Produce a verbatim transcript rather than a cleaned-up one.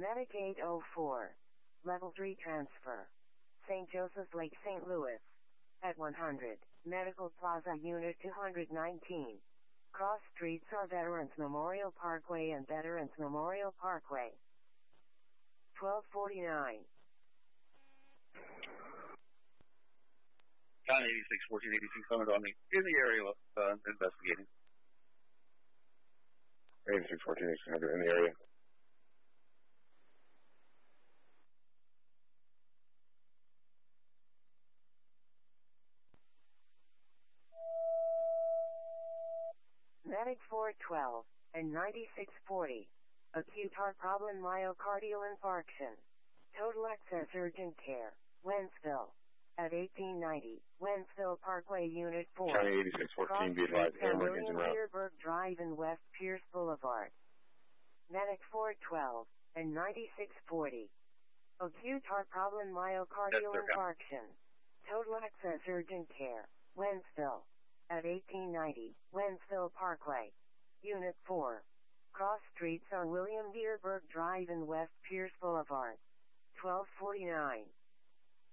Medic eight oh four. Level three transfer. Saint Joseph's Lake, Saint Louis. At one hundred. Medical Plaza Unit two nineteen. Cross streets are Veterans Memorial Parkway and Veterans Memorial Parkway. twelve forty-nine. Con eighty-six, fourteen eighty-six, coming on me. In the area, uh, investigating. eighty-six, fourteen eighty-six, in the area. Medic four twelve and ninety-six forty. Acute heart problem, myocardial infarction. Total access urgent care. Wentzville. At eighteen ninety. Wentzville Parkway Unit four. County eighty-six fourteen, be advised, ambulance engine route. William Deerberg Drive and West Pierce Boulevard. Medic four twelve and ninety-six forty. Acute heart problem, myocardial infarction. Total access urgent care. Wentzville. At eighteen ninety. Wentzville Parkway. Unit four. Cross streets on William Deerberg Drive and West Pierce Boulevard. twelve forty-nine.